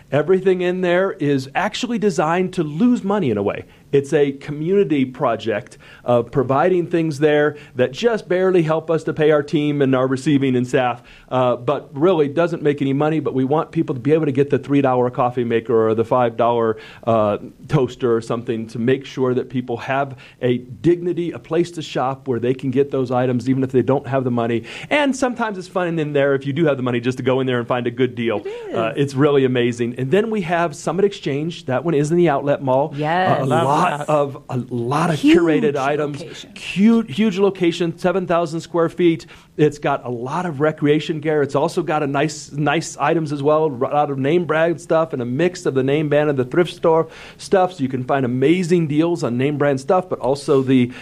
Everything in there is actually designed to lose money in a way. It's a community project of providing things there that just barely help us to pay our team and our receiving and staff, but really doesn't make any money. But we want people to be able to get the $3 coffee maker or the $5 toaster or something to make sure that people have a dignity, a place to shop where they can get those items even if they don't have the money. And sometimes it's fun in there if you do have the money just to go in there and find a good deal. It's really amazing. And then we have Summit Exchange. That one is in the outlet mall. Yes. A lot of huge curated items. Location. Huge location, 7,000 square feet. It's got a lot of recreation gear. It's also got a nice items as well, a lot of name brand stuff and a mix of the name brand and the thrift store stuff. So you can find amazing deals on name brand stuff, but also the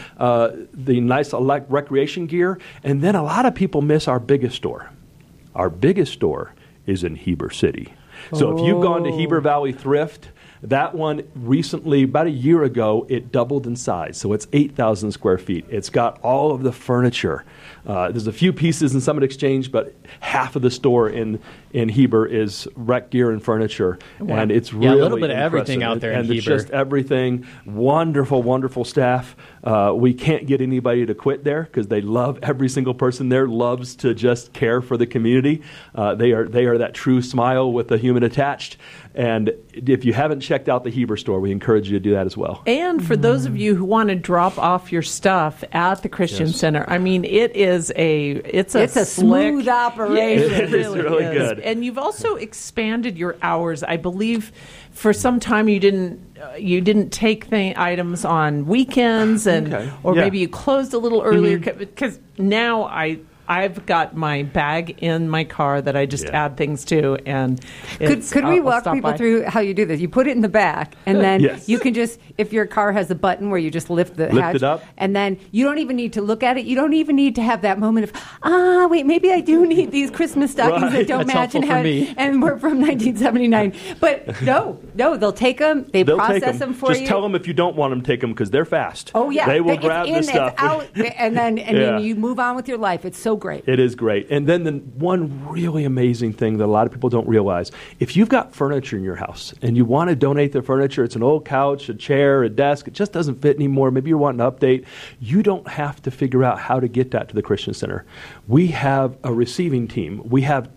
nice recreation gear. And then a lot of people miss our biggest store. Our biggest store is in Heber City. So if you've gone to Heber Valley Thrift, that one recently, about a year ago, it doubled in size. So it's 8,000 square feet. It's got all of the furniture. There's a few pieces in Summit Exchange, but half of the store in Heber is rec gear and furniture. Wow. And it's really a little bit of impressive. everything out there in and Heber. It's just everything. Wonderful staff. We can't get anybody to quit there because they love every single person there, loves to just care for the community. They are that true smile with the human attached. And if you haven't checked out the Heber store, we encourage you to do that as well. And for those of you who want to drop off your stuff at the Christian Center, I mean, it's a smooth operation. It is really good. And you've also expanded your hours. I believe for some time you didn't take items on weekends, maybe you closed a little earlier because now I've got my bag in my car that I just add things to, and could we walk people through how you do this? You put it in the back, and then you can just, if your car has a button where you just lift hatch, it up, and then you don't even need to look at it. You don't even need to have that moment of, wait, maybe I do need these Christmas stockings that don't match and we're from 1979. But no, they'll take them. They'll process them for you. Just tell them if you don't want them, take them because they're fast. Oh yeah, they will grab the stuff. It's out, and then you move on with your life. It's so great. It is great. And then the one really amazing thing that a lot of people don't realize, if you've got furniture in your house and you want to donate the furniture, it's an old couch, a chair, a desk, it just doesn't fit anymore, maybe you're wanting to update, you don't have to figure out how to get that to the Christian Center. We have a receiving team. We have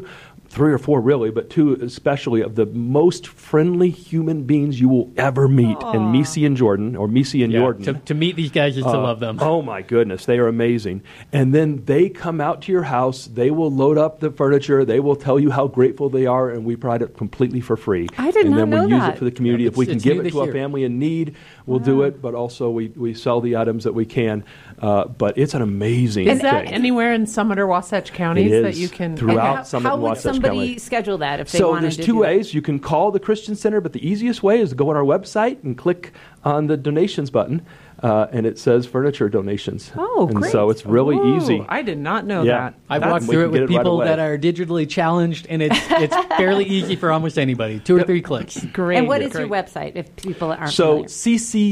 3 or 4 really, but 2 especially of the most friendly human beings you will ever meet in Misi and Jordan, or Misi and Jordan. To meet these guys is to love them. Oh my goodness, they are amazing. And then they come out to your house, they will load up the furniture, they will tell you how grateful they are, and we provide it completely for free. I did not know that. And then we use it for the community. Yeah, if we can give it to a family in need, we'll do it, but also we sell the items that we can. But it's an amazing thing. Is that anywhere in Summit or Wasatch counties that you can? Throughout Summit and Wasatch County. How would somebody schedule that if they wanted to? So there's 2 ways. You can call the Christian Center, but the easiest way is to go on our website and click on the donations button, and it says furniture donations. Oh, and great. so it's really easy. I did not know that. I've walked through it with people that are digitally challenged, and it's fairly easy for almost anybody. 2 or 3 clicks. Great. And what is your website if people aren't familiar? So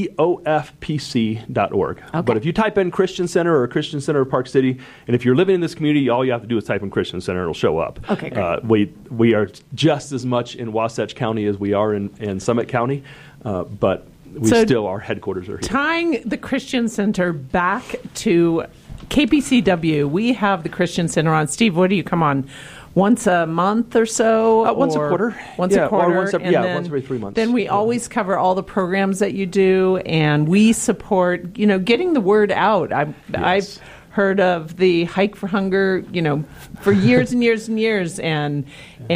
ccofpc.org. Okay. But if you type in Christian Center or Christian Center Park City, and if you're living in this community, all you have to do is type in Christian Center, it'll show up. Okay, great. We are just as much in Wasatch County as we are in Summit County, but our headquarters are here. Tying the Christian Center back to KPCW, we have the Christian Center on. Steve, what do you come on? Once a month or so? Once a quarter. Once a quarter. Once every 3 months. Then we always cover all the programs that you do, and we support, getting the word out. I've heard of the Hike for Hunger, for years and years and years, and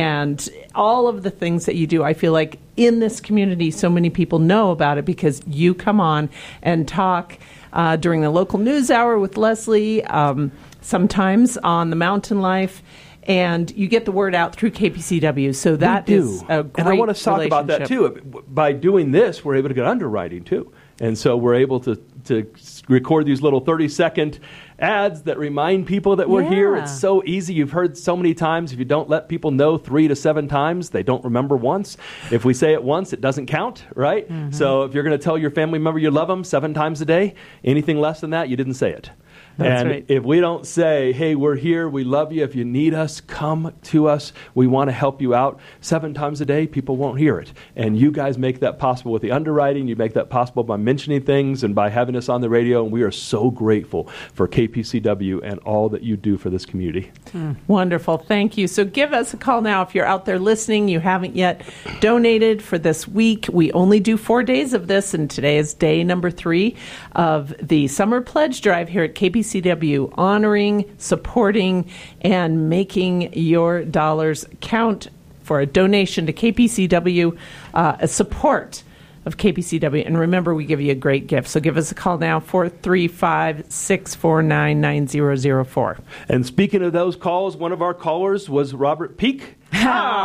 all of the things that you do. I feel like in this community, so many people know about it because you come on and talk during the local news hour with Leslie, sometimes on the Mountain Life, and you get the word out through KPCW. So that is a great And I want to talk about that too. By doing this, we're able to get underwriting too. And so we're able to record these little 30-second ads that remind people that we're here. It's so easy. You've heard so many times, if you don't let people know 3 to 7 times, they don't remember once. If we say it once, it doesn't count, right? Mm-hmm. So if you're going to tell your family member you love them 7 times a day, anything less than that, you didn't say it. And right. if we don't say, hey, we're here, we love you, if you need us, come to us, we want to help you out, 7 times a day, people won't hear it. And you guys make that possible with the underwriting. You make that possible by mentioning things and by having us on the radio. And we are so grateful for KPCW and all that you do for this community. Wonderful. Thank you. So give us a call now if you're out there listening. You haven't yet donated for this week. We only do 4 days of this, and today is day number 3 of the Summer Pledge Drive here at KPCW, honoring, supporting, and making your dollars count for a donation to KPCW, a support of KPCW. And remember, we give you a great gift. So give us a call now, 435-649-9004. And speaking of those calls, one of our callers was Robert Peak. Yep.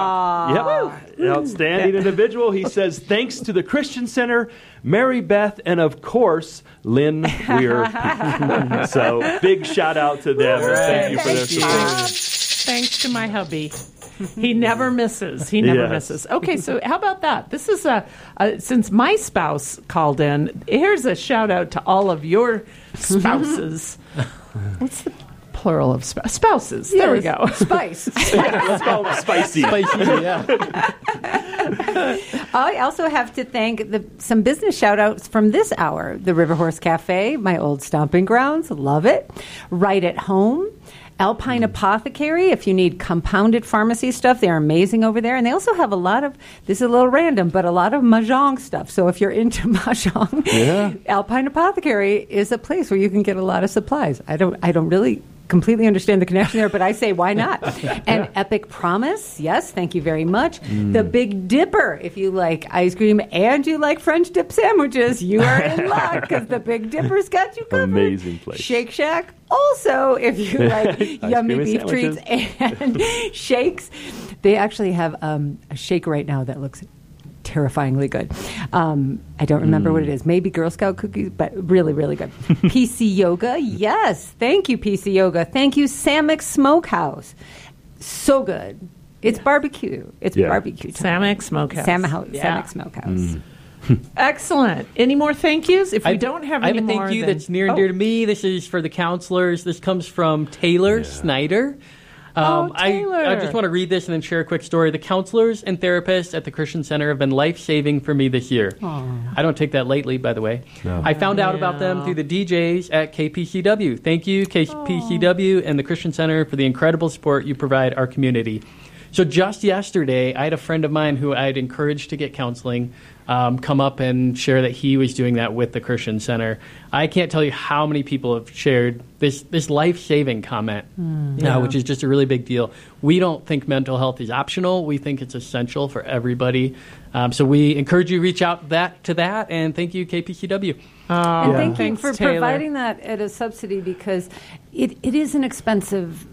Outstanding individual. He says, thanks to the Christian Center, Mary Beth, and of course, Lynn Weir Peak. So big shout out to them. And thank you for their support. Thanks to my hubby. He never misses. He never misses. Okay, so how about that? This is since my spouse called in, here's a shout out to all of your spouses. What's the plural of spouses? There we go. Spice. Let's call them spicy. Yeah. I also have to thank some business shout-outs from this hour. The River Horse Cafe, my old stomping grounds, love it. Right at Home. Alpine Apothecary, if you need compounded pharmacy stuff, they're amazing over there. And they also have a lot of, this is a little random, but a lot of Mahjong stuff. So if you're into Mahjong, Alpine Apothecary is a place where you can get a lot of supplies. I don't really completely understand the connection there, but I say, why not? And Epic Promise, yes, thank you very much. The Big Dipper, if you like ice cream and you like French dip sandwiches, you are in luck because the Big Dipper's got you covered. Amazing place. Shake Shack, also, if you like yummy beef treats and shakes. They actually have a shake right now that looks terrifyingly good. I don't remember what it is. Maybe Girl Scout cookies, but really, really good. PC Yoga, yes. Thank you, PC Yoga. Thank you, Samek Smokehouse. So good. It's barbecue. It's barbecue time. Samek Smokehouse. Samek Smokehouse. Excellent. Any more thank yous? If we don't have any more, I have a thank you that's near and dear to me. This is for the counselors. This comes from Taylor Snyder. Taylor. I just want to read this and then share a quick story. The counselors and therapists at the Christian Center have been life-saving for me this year. Aww. I don't take that lightly, by the way. No. I found out about them through the DJs at KPCW. Thank you, KPCW and the Christian Center, for the incredible support you provide our community. So just yesterday, I had a friend of mine who I had encouraged to get counseling come up and share that he was doing that with the Christian Center. I can't tell you how many people have shared this life-saving comment, which is just a really big deal. We don't think mental health is optional. We think it's essential for everybody. So we encourage you to reach out to that, and thank you, KPCW. And thank you for Taylor. providing that at a subsidy, because it is an expensive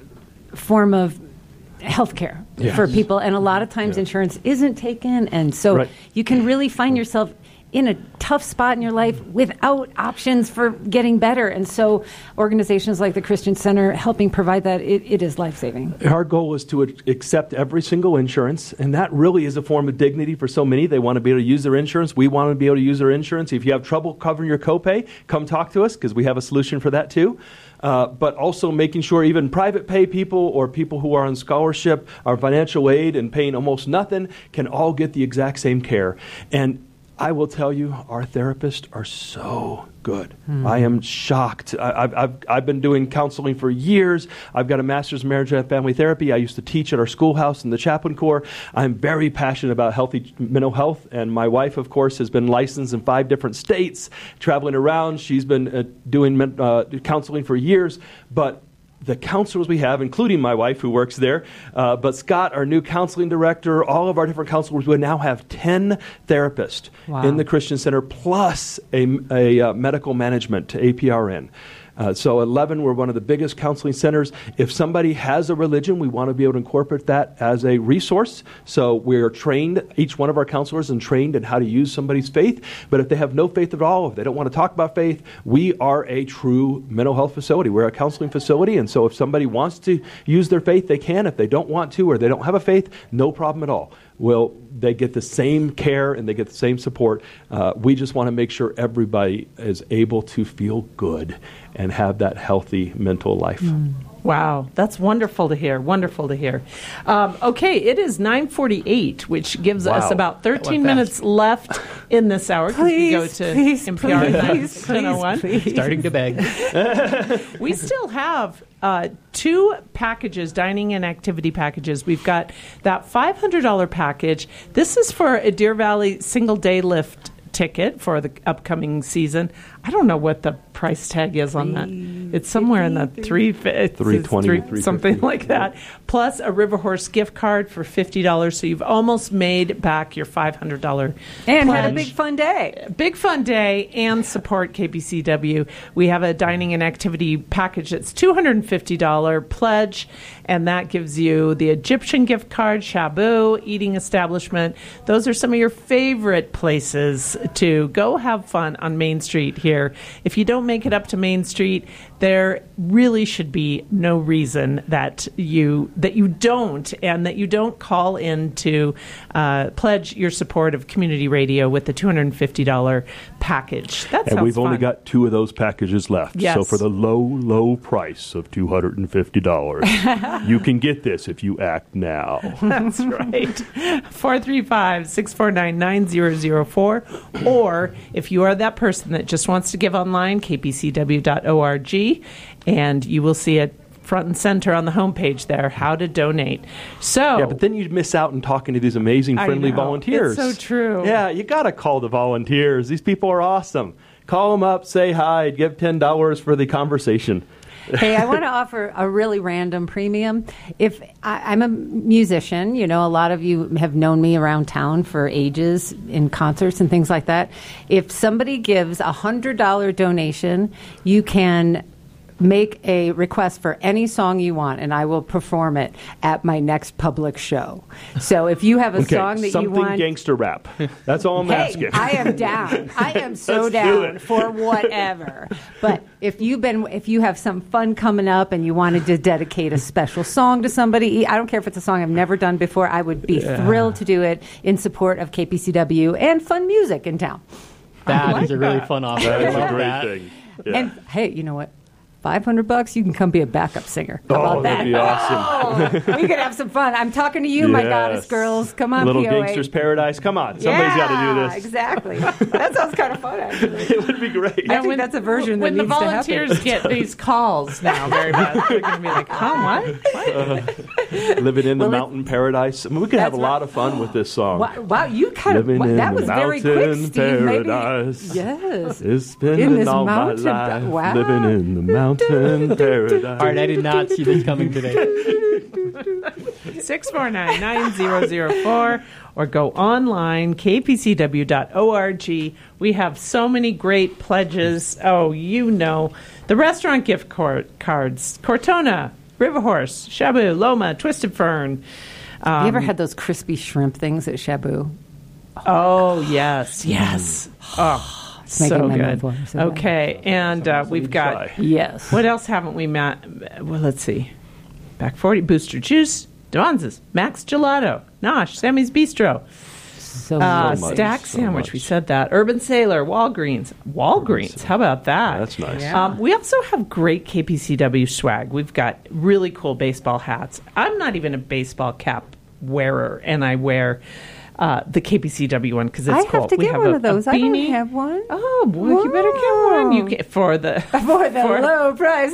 form of healthcare for people, and a lot of times insurance isn't taken, and so you can really find yourself in a tough spot in your life without options for getting better. And so organizations like the Christian Center helping provide that, it is life-saving. Our goal is to accept every single insurance, and that really is a form of dignity for so many. They want to be able to use their insurance. We want to be able to use their insurance. If you have trouble covering your copay, come talk to us, because we have a solution for that too. But also making sure even private pay people or people who are on scholarship or financial aid and paying almost nothing can all get the exact same care. And I will tell you, our therapists are so good. I am shocked. I've been doing counseling for years. I've got a master's in marriage and family therapy. I used to teach at our schoolhouse in the chaplain corps. I'm very passionate about healthy mental health, and my wife, of course, has been licensed in 5 different states, traveling around. She's been doing counseling for years, but the counselors we have, including my wife who works there, but Scott, our new counseling director, all of our different counselors, we now have 10 therapists in the Christian Center, plus a medical management, APRN. So 11, we're one of the biggest counseling centers. If somebody has a religion, we want to be able to incorporate that as a resource. So we're trained, each one of our counselors is trained in how to use somebody's faith. But if they have no faith at all, if they don't want to talk about faith, we are a true mental health facility. We're a counseling facility. And so if somebody wants to use their faith, they can. If they don't want to or they don't have a faith, no problem at all. they get the same care and they get the same support. We just want to make sure everybody is able to feel good and have that healthy mental life. Wow, that's wonderful to hear. Wonderful to hear. Okay, it is 9:48, which gives us about 13 minutes left in this hour because we go to NPR 901. Starting to beg. We still have 2 packages, dining and activity packages. We've got that $500 package. This is for a Deer Valley single day lift ticket for the upcoming season. I don't know what the price tag is on that. It's somewhere in the $320, something like that. Plus a River Horse gift card for $50. So you've almost made back your $500 and pledge. had a big fun day. Big fun day and support KPCW. We have a dining and activity package that's $250 pledge, and that gives you the Egyptian gift card, Shabu, eating establishment. Those are some of your favorite places to go have fun on Main Street here. If you don't make it up to Main Street, there really should be no reason that you don't, and that you don't call in to pledge your support of community radio with the $250 package. And we've only got 2 of those packages left. Yes. So for the low price of $250, you can get this if you act now. That's right. 435-649-9004. Or if you are that person that just wants to give online, kpcw.org, and you will see it front and center on the homepage there, how to donate. So, yeah, but then you'd miss out on talking to these amazing, friendly volunteers. It's so true. Yeah, you got to call the volunteers. These people are awesome. Call them up, say hi, give $10 for the conversation. Hey, I want to offer a really random premium. If I'm a musician, a lot of you have known me around town for ages in concerts and things like that. If somebody gives a $100 donation, you can make a request for any song you want, and I will perform it at my next public show. So if you have a song that you want... Something gangster rap. That's all I'm asking. I am down. I am so down for whatever. But if you have some fun coming up and you wanted to dedicate a special song to somebody, I don't care if it's a song I've never done before, I would be thrilled to do it in support of KPCW and fun music in town. That is a really fun offer. That's a great thing. Yeah. And hey, you know what? $500, you can come be a backup singer. How about that? That'd be awesome. Oh, we could have some fun. I'm talking to you, my goddess girls. Come on, Little POA. Gangster's Paradise. Come on. Somebody's got to do this. Exactly. That sounds kind of fun, actually. It would be great. I think that's a version that when the needs to happen. volunteers get these calls now, very much, they're going to be like, what? Living in the mountain paradise. I mean, we could have a lot of fun with this song. Wow, you kind of... that was very quick, Steve. Paradise. Maybe, yes. It's spending all my mountain... life Wow. living in the mountain paradise. All right, I did not see this coming today. 649-9004 or go online, kpcw.org. We have so many great pledges. Oh, the restaurant gift cards, Cortona, River Horse, Shabu, Loma, Twisted Fern. Have you ever had those crispy shrimp things at Shabu? Oh, yes. Oh. So good. Okay, and we've got... Yes. What else haven't we met? Well, let's see. Back 40, Booster Juice, Devon's, Max Gelato, Nosh, Sammy's Bistro, Stack Sandwich, we said that, Urban Sailor, Walgreens. How about that? That's nice. Yeah. We also have great KPCW swag. We've got really cool baseball hats. I'm not even a baseball cap wearer, and I wear... the KPCW one because it's cool. I have to get one of those. I don't have one. Oh, boy, you better get one. You get for the low price.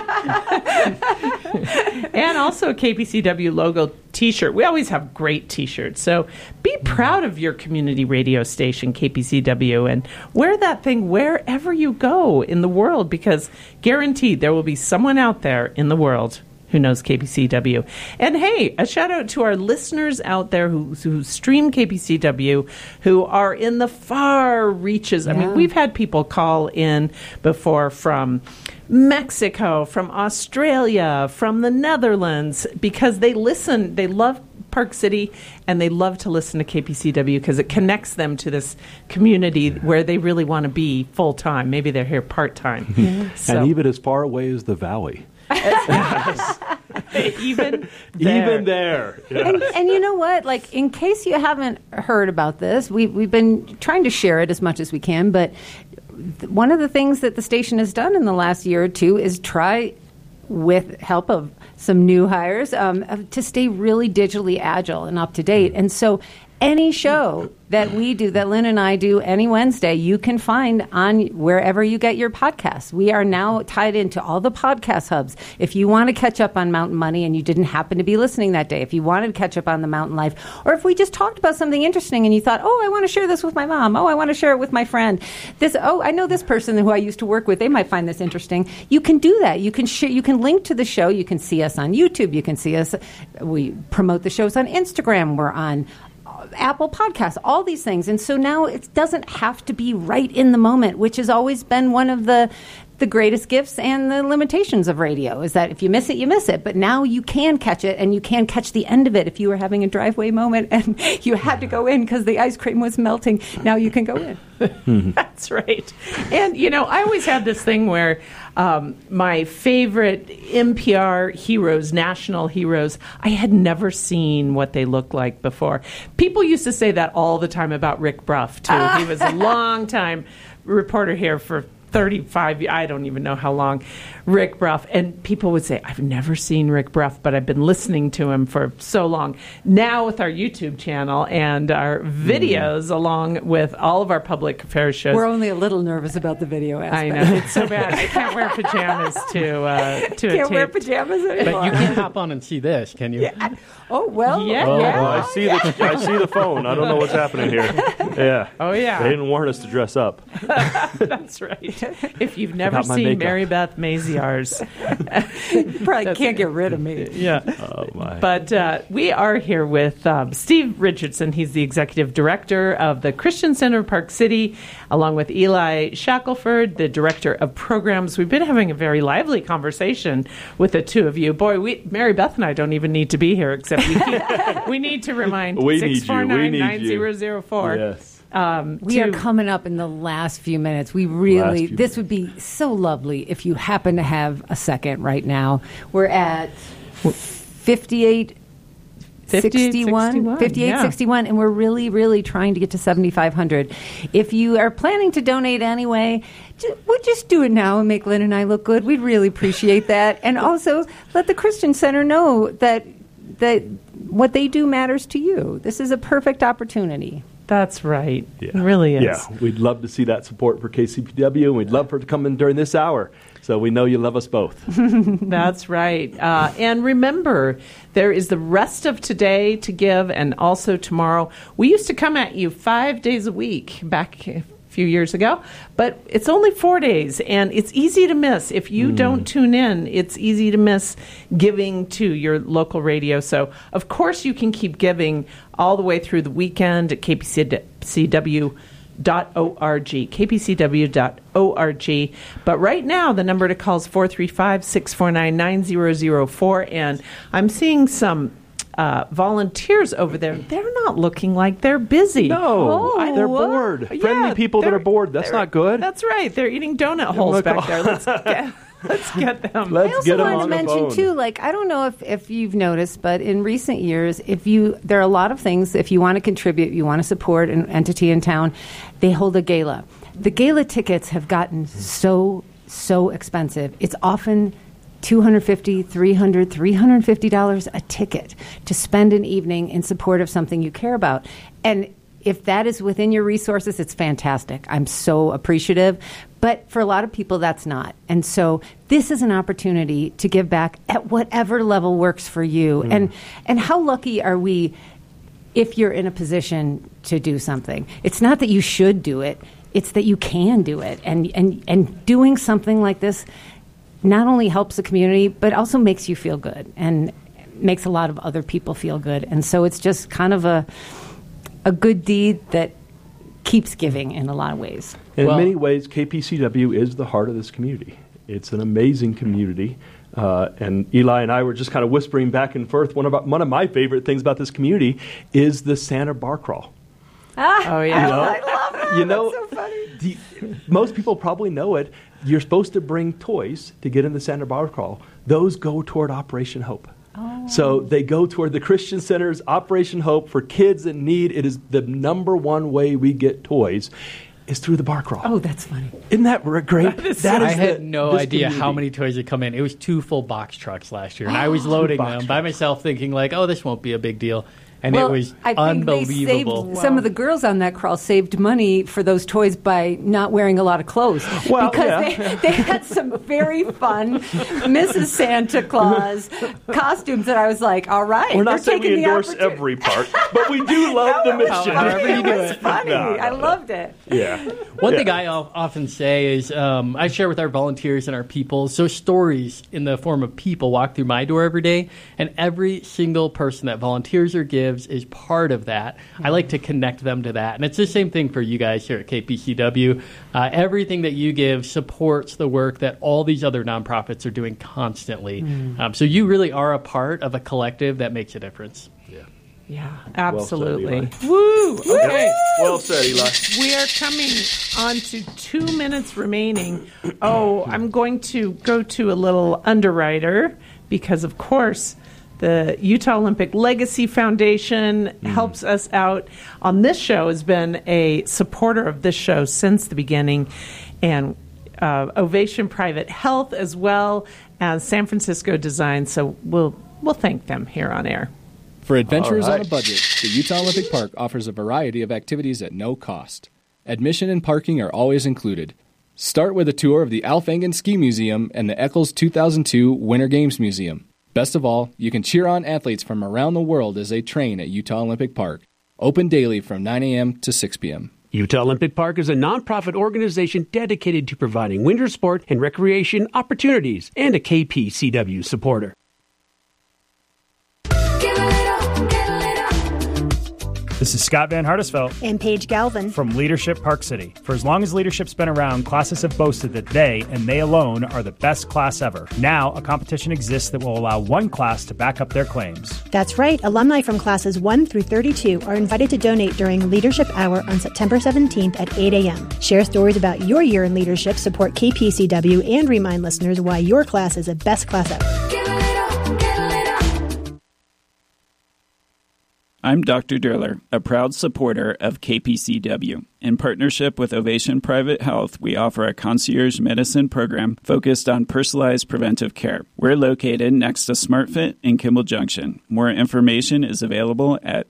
And also a KPCW logo T-shirt. We always have great T-shirts. So be proud of your community radio station, KPCW, and wear that thing wherever you go in the world because guaranteed there will be someone out there in the world who knows KPCW. And hey, a shout out to our listeners out there who stream KPCW, who are in the far reaches. I mean, we've had people call in before from Mexico, from Australia, from the Netherlands, because they listen, they love Park City, and they love to listen to KPCW because it connects them to this community where they really want to be full-time. Maybe they're here part-time. And even as far away as the Valley. Yes. Even there. Yes. And you know what? Like, in case you haven't heard about this, we've been trying to share it as much as we can, but one of the things that the station has done in the last year or two is try, with help of some new hires, to stay really digitally agile and up to date. And so any show that we do, that Lynn and I do any Wednesday, you can find on wherever you get your podcasts. We are now tied into all the podcast hubs. If you want to catch up on Mountain Money and you didn't happen to be listening that day, if you wanted to catch up on the Mountain Life, or if we just talked about something interesting and you thought, I want to share this with my mom. I want to share it with my friend. I know this person who I used to work with. They might find this interesting. You can do that. You can share. You can link to the show. You can see us on YouTube. You can see us. We promote the shows on Instagram. We're on Apple Podcasts, all these things. And so now it doesn't have to be right in the moment, which has always been one of the greatest gifts and the limitations of radio, is that if you miss it, you miss it. But now you can catch it, and you can catch the end of it. If you were having a driveway moment and you had to go in because the ice cream was melting, now you can go in. That's right. And, I always had this thing where my favorite NPR heroes, national heroes, I had never seen what they looked like before. People used to say that all the time about Rick Bruff, too. He was a long-time reporter here for 35, I don't even know how long, Rick Bruff. And people would say, I've never seen Rick Bruff, but I've been listening to him for so long. Now with our YouTube channel and our videos, along with all of our public affairs shows. We're only a little nervous about the video aspect. I know, it's so bad. I can't wear pajamas to Can't wear pajamas anymore. But you can hop on and see this, can you? Yeah. Oh, well. Yeah. Oh, well, I see the phone. I don't know what's happening here. Yeah. Oh, yeah. They didn't warn us to dress up. That's right. If you've never seen Mary Beth Maziarz, probably can't get rid of me. Yeah. Oh, my. But we are here with Steve Richardson. He's the executive director of the Christian Center of Park City, along with Eli Shackelford, the director of programs. We've been having a very lively conversation with the two of you. Boy, Mary Beth and I don't even need to be here, except we need to remind 649-9004. Yes. We are coming up in the last few minutes. This would be so lovely if you happen to have a second right now. We're at 5861, and we're really, really trying to get to 7,500. If you are planning to donate anyway, we'll just do it now and make Lynn and I look good. We'd really appreciate that. And also let the Christian Center know that what they do matters to you. This is a perfect opportunity. That's right. Yeah. It really is. Yeah, we'd love to see that support for KCPW, and we'd love for it to come in during this hour. So we know you love us both. That's right. And remember, there is the rest of today to give, and also tomorrow. We used to come at you 5 days a week back a few years ago, but it's only 4 days, and it's easy to miss. If you don't tune in, it's easy to miss giving to your local radio. So, of course, you can keep giving all the way through the weekend at kpcw.org, kpcw.org. But right now, the number to call is 435-649-9004, and I'm seeing some volunteers over there. They're not looking like they're busy. No, they're bored. Friendly people that are bored. That's not good. That's right. They're eating donut holes back there. Let's get them. I also wanted to mention too, I don't know if you've noticed, but in recent years, there are a lot of things. If you want to contribute, you want to support an entity in town, they hold a gala. The gala tickets have gotten so expensive. It's often $250, $300, $350 a ticket to spend an evening in support of something you care about. And if that is within your resources, it's fantastic. I'm so appreciative. But for a lot of people, that's not. And so this is an opportunity to give back at whatever level works for you. And how lucky are we if you're in a position to do something? It's not that you should do it. It's that you can do it. And doing something like this not only helps the community, but also makes you feel good and makes a lot of other people feel good. And so it's just kind of a good deed that keeps giving in a lot of ways. And in many ways, KPCW is the heart of this community. It's an amazing community. And Eli and I were just kind of whispering back and forth. One of my favorite things about this community is the Santa Bar Crawl. Oh, yeah. I love that. That's so funny. Most people probably know it. you're supposed to bring toys to get in the Santa Bar Crawl. Those go toward Operation Hope. Oh. So they go toward the Christian Center's Operation Hope for kids in need. It is the number one way we get toys is through the bar crawl. Oh, that's funny. Isn't that great? I had no idea how many toys would come in. It was 2 full box trucks last year, and I was loading them by myself thinking, like, oh, this won't be a big deal. And it was unbelievable. Some of the girls on that crawl saved money for those toys by not wearing a lot of clothes. Well, because they had some very fun Mrs. Santa Claus costumes that I was like, all right. We're not saying we endorse every part, but we do love the mission. However you do it. Was funny. I loved it. Yeah. One thing I often say is I share with our volunteers and our people, so stories in the form of people walk through my door every day, and every single person that volunteers or gives is part of that. I like to connect them to that. And it's the same thing for you guys here at KPCW. Everything that you give supports the work that all these other nonprofits are doing constantly. So you really are a part of a collective that makes a difference. Yeah, absolutely. Well said, Woo! Okay. Well said, Eli. We are coming on to 2 minutes remaining. Oh, I'm going to go to a little underwriter because, of course, the Utah Olympic Legacy Foundation helps us out on this show, has been a supporter of this show since the beginning, and Ovation Private Health as well as San Francisco Design. So we'll thank them here on air. For adventurers on a budget, the Utah Olympic Park offers a variety of activities at no cost. Admission and parking are always included. Start with a tour of the Alf Engen Ski Museum and the Eccles 2002 Winter Games Museum. Best of all, you can cheer on athletes from around the world as they train at Utah Olympic Park. Open daily from 9 a.m. to 6 p.m. Utah Olympic Park is a nonprofit organization dedicated to providing winter sport and recreation opportunities and a KPCW supporter. This is Scott Van Hardesveld and Paige Galvin from Leadership Park City. For as long as leadership's been around, classes have boasted that they, and they alone, are the best class ever. Now, a competition exists that will allow one class to back up their claims. That's right. Alumni from classes 1 through 32 are invited to donate during Leadership Hour on September 17th at 8 a.m. Share stories about your year in leadership, support KPCW, and remind listeners why your class is the best class ever. I'm Dr. Durler, a proud supporter of KPCW. In partnership with Ovation Private Health, we offer a concierge medicine program focused on personalized preventive care. We're located next to SmartFit in Kimball Junction. More information is available at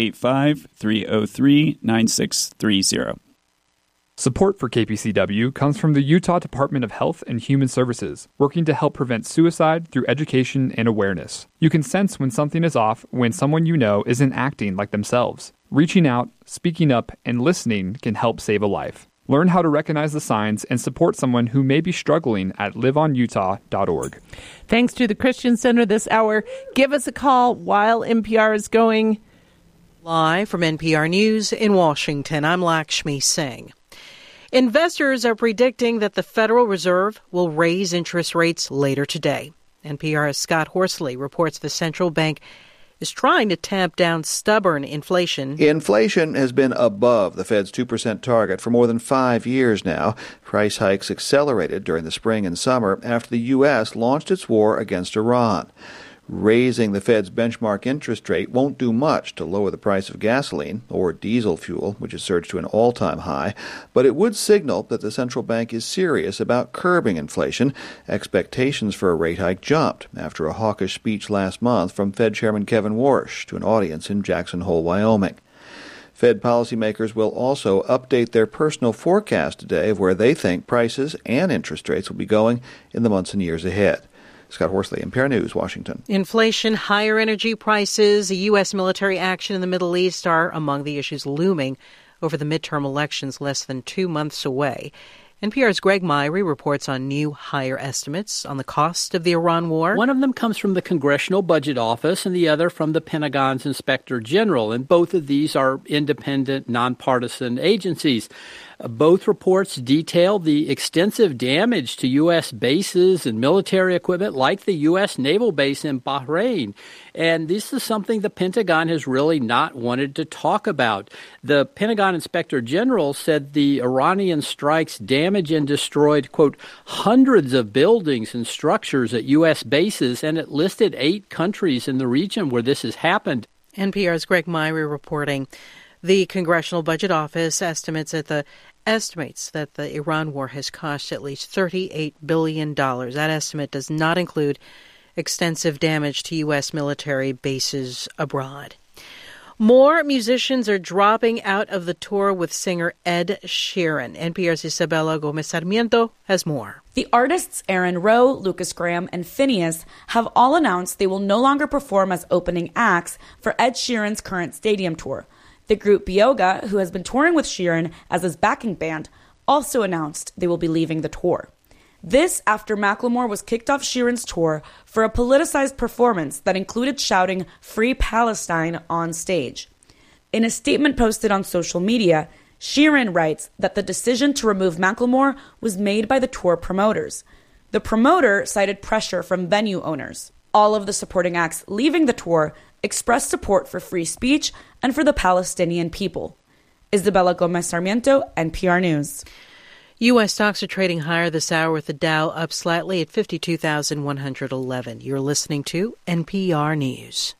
385-303-9630. Support for KPCW comes from the Utah Department of Health and Human Services, working to help prevent suicide through education and awareness. You can sense when something is off when someone you know isn't acting like themselves. Reaching out, speaking up, and listening can help save a life. Learn how to recognize the signs and support someone who may be struggling at liveonutah.org. Thanks to the Christian Center this hour. Give us a call while NPR is going. Live from NPR News in Washington, I'm Lakshmi Singh. Investors are predicting that the Federal Reserve will raise interest rates later today. NPR's Scott Horsley reports the central bank is trying to tamp down stubborn inflation. Inflation has been above the Fed's 2% target for more than 5 years now. Price hikes accelerated during the spring and summer after the U.S. launched its war against Iran. Raising the Fed's benchmark interest rate won't do much to lower the price of gasoline or diesel fuel, which has surged to an all-time high, but it would signal that the central bank is serious about curbing inflation. Expectations for a rate hike jumped after a hawkish speech last month from Fed Chairman Kevin Warsh to an audience in Jackson Hole, Wyoming. Fed policymakers will also update their personal forecast today of where they think prices and interest rates will be going in the months and years ahead. Scott Horsley, NPR News, Washington. Inflation, higher energy prices, U.S. military action in the Middle East are among the issues looming over the midterm elections less than 2 months away. NPR's Greg Myrie reports on new higher estimates on the cost of the Iran war. One of them comes from the Congressional Budget Office and the other from the Pentagon's Inspector General. And both of these are independent, nonpartisan agencies. Both reports detail the extensive damage to U.S. bases and military equipment like the U.S. naval base in Bahrain. And this is something the Pentagon has really not wanted to talk about. The Pentagon Inspector General said the Iranian strikes damaged and destroyed, quote, hundreds of buildings and structures at U.S. bases, and it listed 8 countries in the region where this has happened. NPR's Greg Myrie reporting. The Congressional Budget Office estimates that the Iran war has cost at least $38 billion. That estimate does not include extensive damage to U.S. military bases abroad. More musicians are dropping out of the tour with singer Ed Sheeran. NPR's Isabella Gomez Sarmiento has more. The artists Aaron Rowe, Lucas Graham, and Phineas have all announced they will no longer perform as opening acts for Ed Sheeran's current stadium tour. The group Bioga, who has been touring with Sheeran as his backing band, also announced they will be leaving the tour. This after Macklemore was kicked off Sheeran's tour for a politicized performance that included shouting "Free Palestine" on stage. In a statement posted on social media, Sheeran writes that the decision to remove Macklemore was made by the tour promoters. The promoter cited pressure from venue owners. All of the supporting acts leaving the tour expressed support for free speech and for the Palestinian people. Isabella Gomez Sarmiento, NPR News. U.S. stocks are trading higher this hour with the Dow up slightly at 52,111. You're listening to NPR News.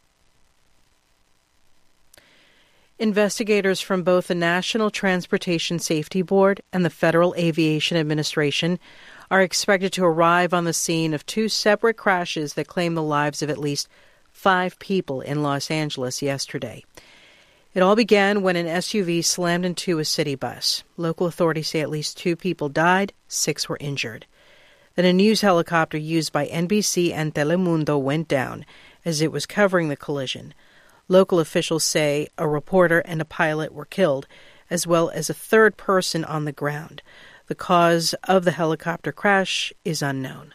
Investigators from both the National Transportation Safety Board and the Federal Aviation Administration are expected to arrive on the scene of 2 separate crashes that claimed the lives of at least 5 people in Los Angeles yesterday. It all began when an SUV slammed into a city bus. Local authorities say at least 2 people died, 6 were injured. Then a news helicopter used by NBC and Telemundo went down as it was covering the collision. Local officials say a reporter and a pilot were killed, as well as a third person on the ground. The cause of the helicopter crash is unknown.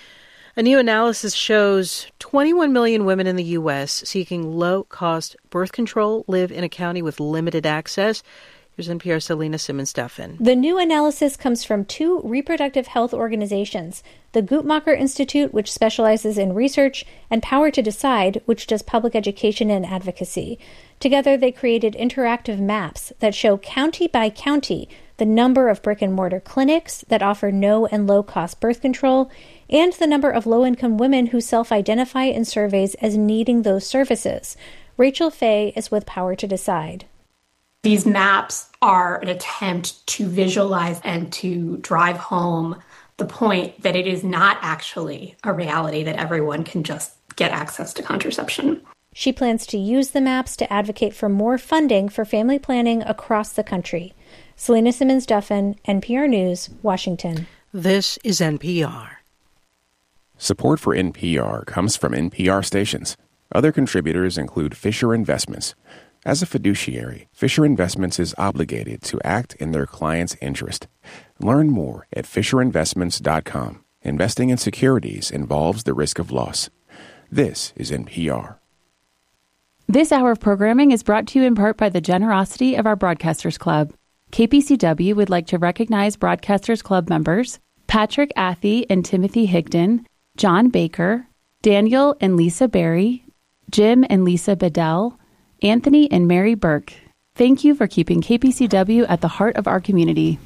A new analysis shows 21 million women in the U.S. seeking low-cost birth control live in a county with limited access. Here's NPR's Selena Simmons-Duffin. The new analysis comes from 2 reproductive health organizations, the Guttmacher Institute, which specializes in research, and Power to Decide, which does public education and advocacy. Together, they created interactive maps that show county by county the number of brick-and-mortar clinics that offer no and low-cost birth control, and the number of low-income women who self-identify in surveys as needing those services. Rachel Fay is with Power to Decide. These maps are an attempt to visualize and to drive home the point that it is not actually a reality that everyone can just get access to contraception. She plans to use the maps to advocate for more funding for family planning across the country. Selena Simmons-Duffin, NPR News, Washington. This is NPR. Support for NPR comes from NPR stations. Other contributors include Fisher Investments. As a fiduciary, Fisher Investments is obligated to act in their client's interest. Learn more at FisherInvestments.com. Investing in securities involves the risk of loss. This is NPR. This hour of programming is brought to you in part by the generosity of our Broadcasters Club. KPCW would like to recognize Broadcasters Club members Patrick Athey and Timothy Higdon, John Baker, Daniel and Lisa Berry, Jim and Lisa Bedell, Anthony and Mary Burke. Thank you for keeping KPCW at the heart of our community.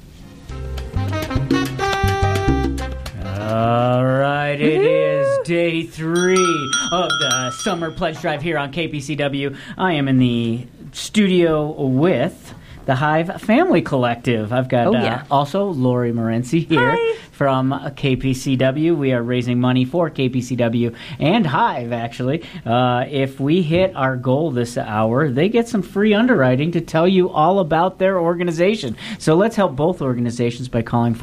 All right, it is day 3 of the Summer Pledge Drive here on KPCW. I am in the studio with the Hive Family Collective. I've got also Lori Morency here. Hi. From KPCW. We are raising money for KPCW and Hive, actually. If we hit our goal this hour, they get some free underwriting to tell you all about their organization. So let's help both organizations by calling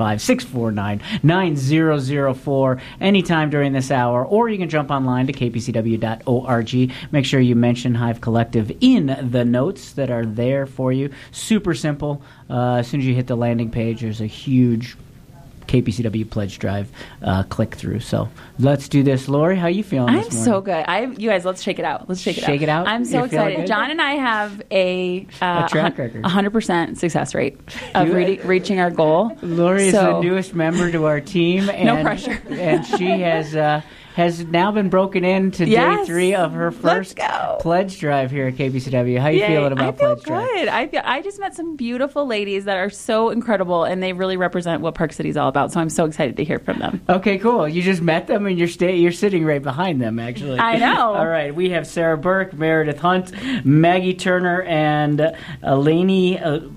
435-649-9004 anytime during this hour, or you can jump online to kpcw.org. Make sure you mention Hive Collective in the notes that are there for you. Super simple. As soon as you hit the landing page, there's a huge KPCW Pledge Drive click-through. So let's do this. Lori, how you feeling this morning? So good. You guys, let's shake it out. Let's shake it out. Shake it out? I'm so excited. John and I have a track record. 100% success rate of reaching our goal. Lori is the newest member to our team. And, no pressure. And she has now been broken into day 3 of her first pledge drive here at KPCW. How you feeling about pledge drive? I feel good. I just met some beautiful ladies that are so incredible, and they really represent what Park City's all about. So I'm so excited to hear from them. Okay, cool. You just met them, and you're sitting right behind them, actually. I know. All right, we have Sarah Burke, Meredith Hunt, Maggie Turner, and Eleni.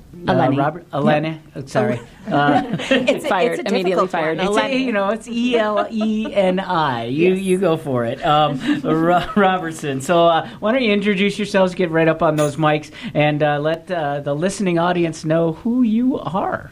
Eleni. Yep. Sorry. It's fired. It's immediately fired. It's Eleni. You go for it. Robertson. So why don't you introduce yourselves, get right up on those mics, and let the listening audience know who you are.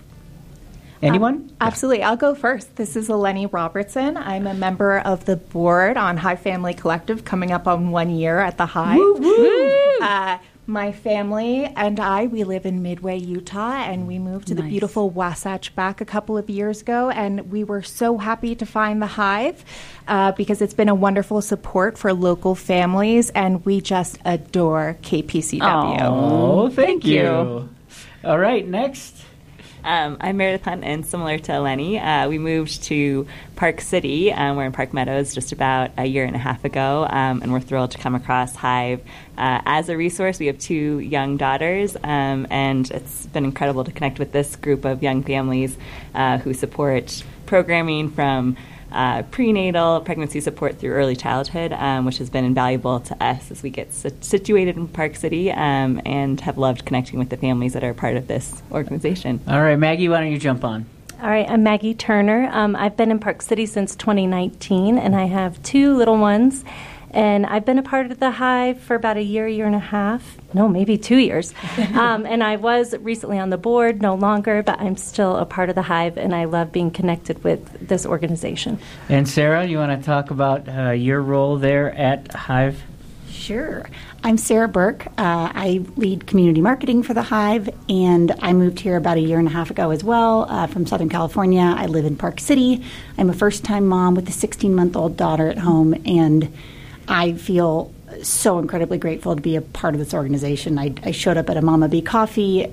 Anyone? Absolutely. I'll go first. This is Eleni Robertson. I'm a member of the board on Hive Family Collective, coming up on 1 year at the Hive. Woo, woo. My family and I, we live in Midway, Utah, and we moved to the beautiful Wasatch back a couple of years ago, and we were so happy to find the Hive because it's been a wonderful support for local families, and we just adore KPCW. Oh, thank you. All right, next. I'm Meredith Hunt, and similar to Eleni, we moved to Park City. We're in Park Meadows just about a year and a half ago, and we're thrilled to come across Hive as a resource. We have 2 young daughters, and it's been incredible to connect with this group of young families who support programming from prenatal pregnancy support through early childhood, which has been invaluable to us as we get situated in Park City, and have loved connecting with the families that are part of this organization. All right, Maggie, why don't you jump on? All right, I'm Maggie Turner. I've been in Park City since 2019, and I have 2 little ones. And I've been a part of the Hive for about a year and a half. No, maybe 2 years. And I was recently on the board, no longer, but I'm still a part of the Hive, and I love being connected with this organization. And Sarah, you want to talk about your role there at Hive? Sure. I'm Sarah Burke. I lead community marketing for the Hive, and I moved here about a year and a half ago as well from Southern California. I live in Park City. I'm a first-time mom with a 16-month-old daughter at home, and I feel so incredibly grateful to be a part of this organization. I showed up at a Mama Bee Coffee,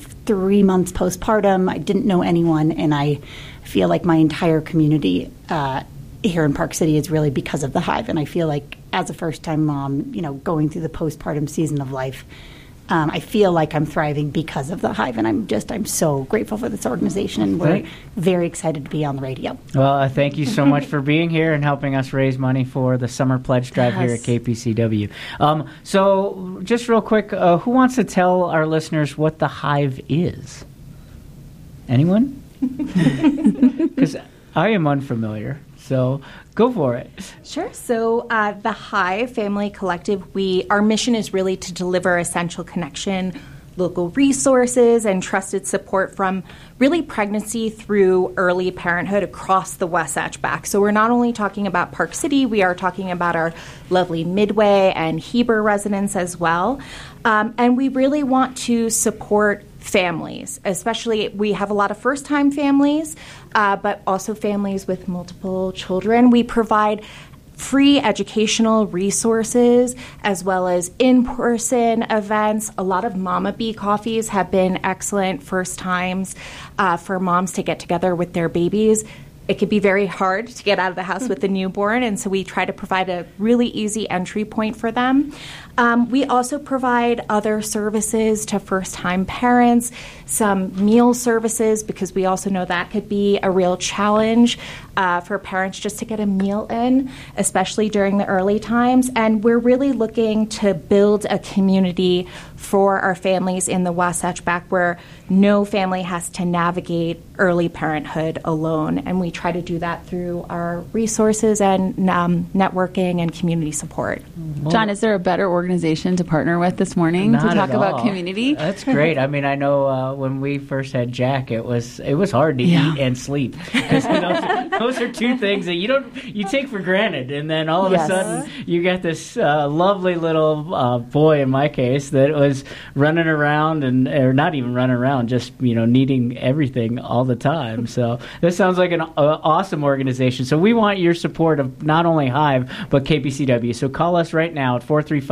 3 months postpartum. I didn't know anyone, and I feel like my entire community here in Park City is really because of the Hive. And I feel like as a first-time mom, going through the postpartum season of life, I feel like I'm thriving because of the Hive, and I'm so grateful for this organization, and we're very excited to be on the radio. Well, thank you so much for being here and helping us raise money for the Summer Pledge Drive here at KPCW. So just real quick, who wants to tell our listeners what the Hive is? Anyone? Because I am unfamiliar. So go for it. Sure. So the Hive Family Collective, our mission is really to deliver essential connection, local resources, and trusted support from really pregnancy through early parenthood across the Wasatch Back. So we're not only talking about Park City, we are talking about our lovely Midway and Heber residents as well. And we really want to support families, especially we have a lot of first-time families, but also families with multiple children. We provide free educational resources as well as in-person events. A lot of Mama Bee coffees have been excellent first times for moms to get together with their babies. It can be very hard to get out of the house with a newborn, and so we try to provide a really easy entry point for them. We also provide other services to first-time parents, some meal services, because we also know that could be a real challenge for parents just to get a meal in, especially during the early times. And we're really looking to build a community for our families in the Wasatch Back where no family has to navigate early parenthood alone. And we try to do that through our resources and networking and community support. John, is there a better organization to partner with this morning to talk about community? That's great. I mean, I know when we first had Jack, it was hard to eat and sleep. Those are two things that you take for granted, and then all of a sudden you got this lovely little boy, in my case, that was running around or not even running around, just needing everything all the time. So this sounds like an awesome organization. So we want your support of not only Hive but KPCW. So call us right now at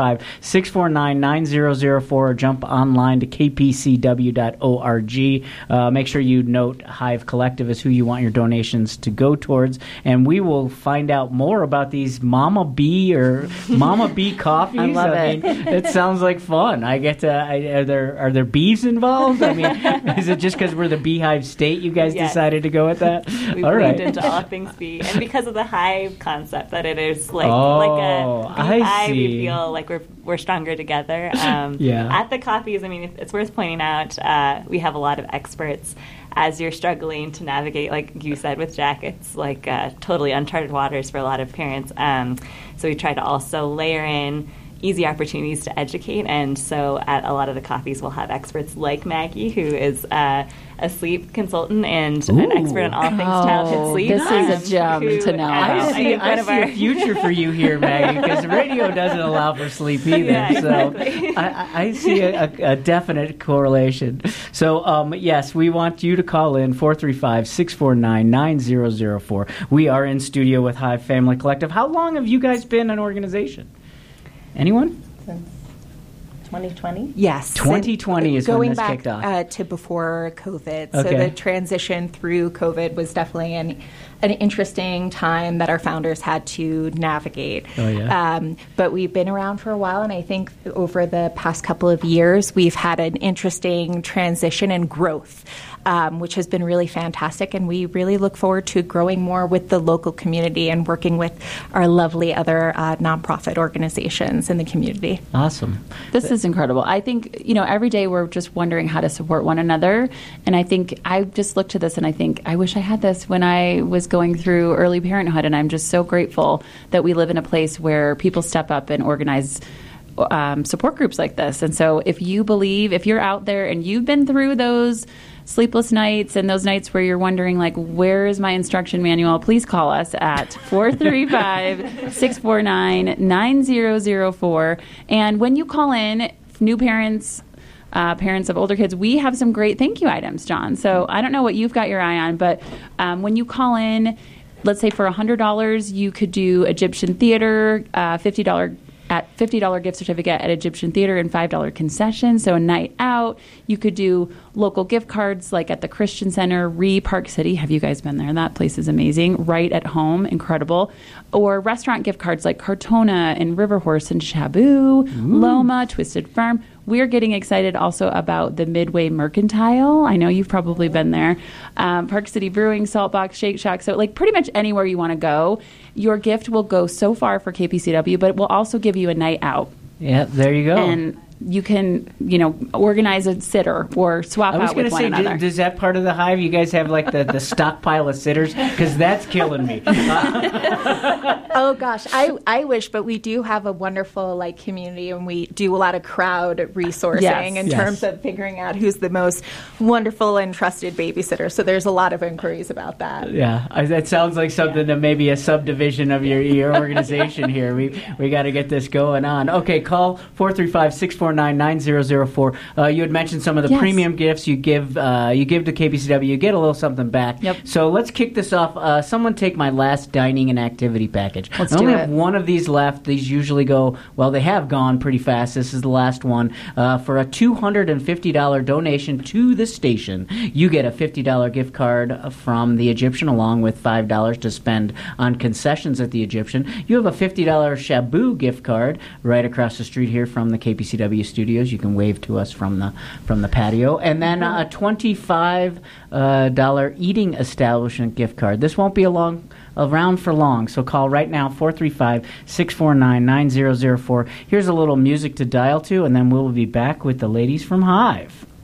435-649-9004 or jump online to kpcw.org. Make sure you note Hive Collective is who you want your donations to go towards, and we will find out more about these Mama Bee or Mama Bee coffees. I love it. It sounds like fun. I get to. Are there bees involved? I mean, is it just because we're the Beehive State you guys decided to go with that? We've leaned into all things bee, and because of the hive concept that it is like a beehive, we feel like we're stronger together. At the coffees, I mean, it's worth pointing out we have a lot of experts. As you're struggling to navigate, like you said with Jack, it's like totally uncharted waters for a lot of parents. So we try to also layer in easy opportunities to educate, and so at a lot of the coffees we'll have experts like Maggie, who is a sleep consultant and an expert on all things childhood sleep. This is a gem to know. I see a future for you here, Maggie, because radio doesn't allow for sleep either. Exactly. So I see a definite correlation. So yes, we want you to call in 435-649-9004. We are in studio with Hive Family Collective. How long have you guys been an organization? Anyone? Since 2020? Yes. 2020 is when this kicked off. Going back to before COVID. So the transition through COVID was definitely an interesting time that our founders had to navigate. Oh, yeah. But we've been around for a while, and I think over the past couple of years, we've had an interesting transition and growth, which has been really fantastic. And we really look forward to growing more with the local community and working with our lovely other nonprofit organizations in the community. Awesome. This is incredible. I think, every day we're just wondering how to support one another. And I think I just look to this and I think, I wish I had this when I was going through early parenthood. And I'm just so grateful that we live in a place where people step up and organize support groups like this. And so if you're out there and you've been through those sleepless nights and those nights where you're wondering, like, where is my instruction manual, please call us at 435-649-9004. And when you call in, new parents, parents of older kids, we have some great thank you items, John. So I don't know what you've got your eye on, but when you call in, let's say for $100, you could do Egyptian Theater, $50 gift certificate at Egyptian Theater and $5 concession. So a night out. You could do local gift cards like at the Christian Center, Park City. Have you guys been there? That place is amazing. Right at home. Incredible. Or restaurant gift cards like Cartona and River Horse and Shabu, Loma, Twisted Farm. We're getting excited also about the Midway Mercantile. I know you've probably been there. Park City Brewing, Saltbox, Shake Shack. So like pretty much anywhere you want to go, your gift will go so far for KPCW, but it will also give you a night out. Yeah, there you go. And you can, organize a sitter or swap out with one another. Is that part of the Hive? You guys have like the stockpile of sitters? Because that's killing me. Oh gosh, I wish, but we do have a wonderful community, and we do a lot of crowd resourcing in terms of figuring out who's the most wonderful and trusted babysitter. So there's a lot of inquiries about that. Yeah, that sounds like something that maybe a subdivision of your organization here. We got to get this going on. Okay, call 435-649-9004. You had mentioned some of the premium gifts you give to KPCW. You get a little something back. Yep. So let's kick this off. Someone take my last dining and activity package. Let's I only have one of these left. These usually go, they have gone pretty fast. This is the last one. For a $250 donation to the station, you get a $50 gift card from the Egyptian along with $5 to spend on concessions at the Egyptian. You have a $50 Shabu gift card right across the street here from the KPCW studios. You can wave to us from the patio. And then a $25 eating establishment gift card. This won't be around for long, so call right now, 435-649-9004. Here's a little music to dial to, and then we'll be back with the ladies from Hive.